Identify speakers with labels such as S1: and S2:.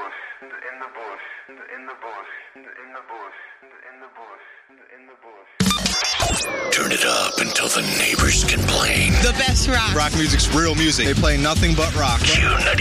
S1: Turn it up until the neighbors complain.
S2: The best rock.
S3: Rock music's real music. They play nothing but rock.
S1: Q90.